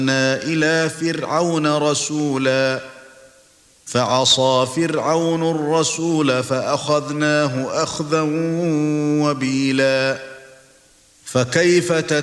إِلَى فِرْعَوْنَ رَسُولًا فَعَصَى فِرْعَوْنُ الرَّسُولَ فَأَخَذْنَاهُ أَخْذًا وَبِيلًا فَكَيْفَ